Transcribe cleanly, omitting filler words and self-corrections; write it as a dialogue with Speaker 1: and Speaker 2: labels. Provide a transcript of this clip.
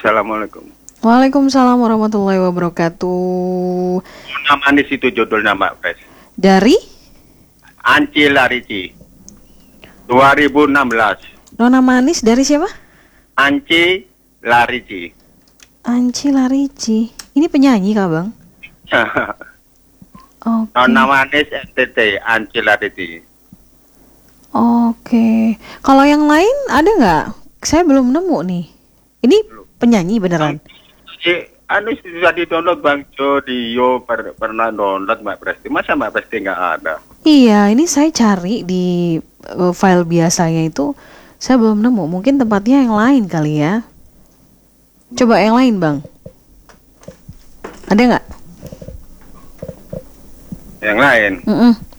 Speaker 1: Assalamualaikum.
Speaker 2: Waalaikumsalam warahmatullahi wabarakatuh.
Speaker 1: Nona Manis itu judulnya Mbak Pres.
Speaker 2: Dari
Speaker 1: Anci Larici. 2016.
Speaker 2: Nona Manis dari siapa?
Speaker 1: Anci Larici.
Speaker 2: Anci Larici. Ini penyanyi kah bang? Oke.
Speaker 1: Nona Manis NTT Anci Larici.
Speaker 2: Oke. Kalau yang lain ada nggak? Saya belum nemu nih. Ini penyanyi beneran?
Speaker 1: Anu susah di-download Bang Jo, Dio pernah download Mbak Presti. Masa Mbak Presti nggak ada?
Speaker 2: Iya, ini saya cari di file biasanya itu saya belum nemu. Mungkin tempatnya yang lain kali ya. Coba yang lain bang. Ada nggak?
Speaker 1: Yang lain?
Speaker 2: Mm-mm.